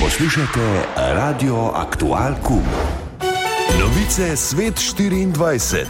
Poslušajte Radio Aktual Kum. Novice Svet 24.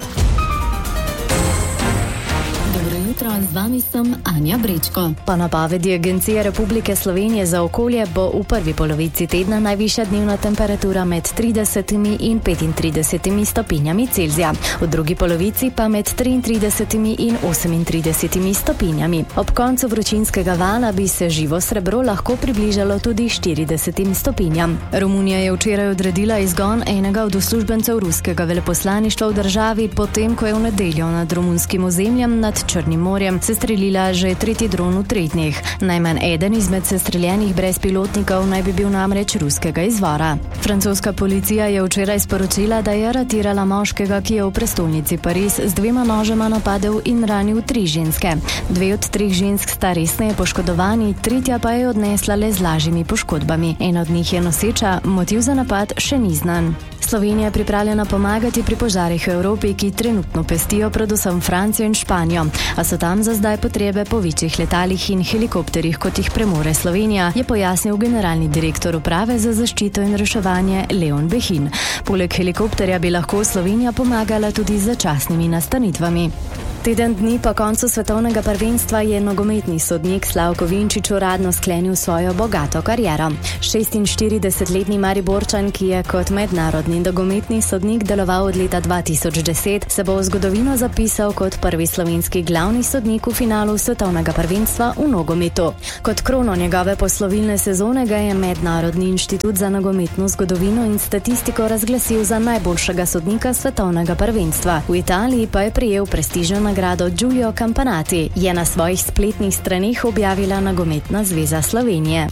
Z vami sem Anja Brečko. Po napovedi Agencije Republike Slovenije za okolje bo v prvi polovici tedna najvišja dnevna temperatura med 30 in 35 stopinjami Celzija, v drugi polovici pa med 33 in 38 stopinjami. Ob koncu vročinskega vala bi se živo srebro lahko približalo tudi 40 stopinjam. Romunija je včeraj odredila izgon enega od uslužbencev ruskega veleposlaništva v državi, potem ko je v nedeljo nad romunskim ozemljem nad Črnim morjem sestrelila že tretji dron v 3 dneh. Najmanj eden izmed sestreljenih brezpilotnikov naj bi bil namreč ruskega izvora. Francoska policija je včeraj sporočila, da je aretirala moškega, ki je v prestolnici Pariz z 2 nožema napadel in ranil 3 ženske. 2 od 3 žensk sta resneje poškodovani, tretja pa je odnesla le z lažjimi poškodbami. Ena od njih je noseča, motiv za napad še ni znan. Slovenija je pripravljena pomagati pri požarih v Evropi, ki trenutno pestijo predvsem Francijo in Španijo, a so tam za zdaj potrebe po večjih letalih in helikopterjih, kot jih premore Slovenija, je pojasnil generalni direktor uprave za zaščito in reševanje Leon Behin. Poleg helikopterja bi lahko Slovenija pomagala tudi z začasnimi nastanitvami. Teden dni po koncu svetovnega prvenstva je nogometni sodnik Slavko Vinčič uradno sklenil svojo bogato kariero. 46-letni Mariborčan, ki je kot mednarodni nogometni sodnik deloval od leta 2010, se bo v zgodovino zapisal kot prvi slovenski glavni sodnik v finalu svetovnega prvenstva v nogometu. Kot krono njegove poslovilne sezone ga je Mednarodni inštitut za nogometno zgodovino in statistiko razglasil za najboljšega sodnika svetovnega prvenstva. V Italiji pa je prejel prestižno nagrado Giulio Campanati, je na svojih spletnih straneh objavila Nogometna zveza Slovenije.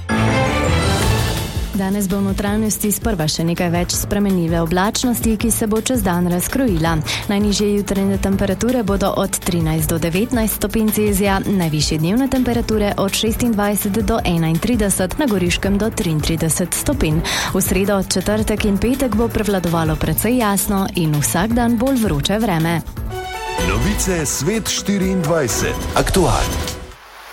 Danes bo v notranjosti sprva še nekaj več spremenljive oblačnosti, ki se bo čez dan razkrojila. Najnižje jutranje temperature bodo od 13 do 19 stopinj Celzija, najvišje dnevne temperature od 26 do 31, na Goriškem do 33 stopinj. V sredo, četrtek in petek bo prevladovalo precej jasno in vsak dan bolj vroče vreme. Novice Svet 24. Aktual.